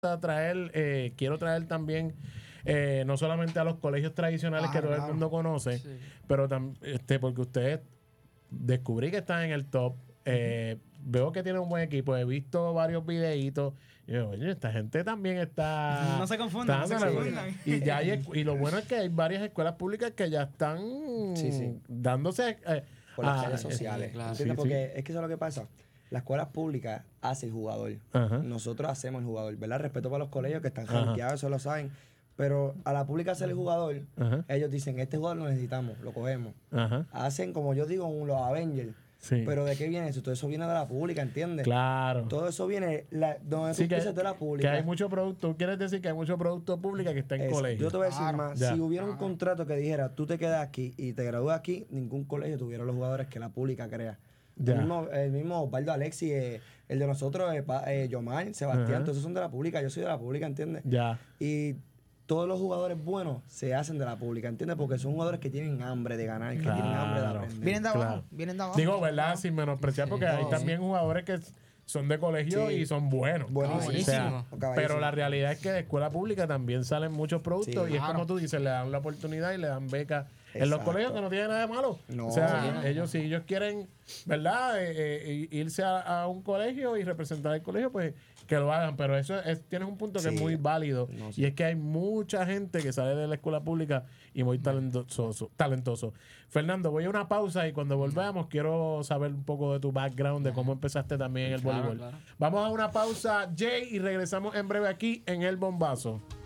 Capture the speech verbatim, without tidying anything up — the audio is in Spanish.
a traer, eh, quiero traer también eh, no solamente a los colegios tradicionales ah, que todo claro. el mundo conoce, sí. pero también este, porque ustedes descubrí que están en el top. Eh, uh-huh. Veo que tienen un buen equipo. He visto varios videitos. Y yo, oye, esta gente también está. No se confundan, no se confundan. Y, ya hay, y lo bueno es que hay varias escuelas públicas que ya están sí, sí. dándose eh, por las redes sociales. Sí, claro. sí, porque sí. es que eso es lo que pasa. Las escuelas públicas hacen el jugador. Uh-huh. Nosotros hacemos el jugador, ¿verdad? Respeto para los colegios que están rankeados, uh-huh. eso lo saben. Pero a la pública hacer el jugador, uh-huh. ellos dicen, este jugador lo necesitamos, lo cogemos. Uh-huh. Hacen, como yo digo, los Avengers. Sí. Pero ¿de qué viene eso? Todo eso viene de la pública, ¿entiendes? Claro. Todo eso viene la, donde sí, tú dices de la pública. Que hay mucho producto. ¿Quieres decir que hay mucho producto público que está en es, colegio? Yo te voy a decir claro. más. Ya. Si hubiera un contrato que dijera, tú te quedas aquí y te gradúas aquí, ningún colegio tuviera los jugadores que la pública crea. El mismo, el mismo Osvaldo Alexis, eh, el de nosotros, eh, eh, Yomar, Sebastián, uh-huh. todos esos son de la pública. Yo soy de la pública, ¿entiendes? Ya. Y todos los jugadores buenos se hacen de la pública, ¿entiendes? Porque son jugadores que tienen hambre de ganar, que claro. tienen hambre de aprender. Vienen de abajo, claro. vienen de abajo. Digo, ¿verdad? Sin menospreciar, porque sí, hay no, también sí. jugadores que son de colegio sí. y son buenos. Buenísimo. O sea, pero la realidad es que de escuela pública también salen muchos productos sí, y claro. es como tú dices, le dan la oportunidad y le dan becas en los colegios que no tienen nada de malo. No, o sea, no, ellos si ellos quieren, ¿verdad? Eh, eh, irse a, a un colegio y representar el colegio, pues que lo hagan, pero eso es, tienes un punto que sí. es muy válido no, sí. y es que hay mucha gente que sale de la escuela pública y muy talentoso, talentoso. Fernando, voy a una pausa y cuando volvamos quiero saber un poco de tu background, de cómo empezaste también en el claro, voleibol. Claro. Vamos a una pausa, Jay, y regresamos en breve aquí en El Bombazo.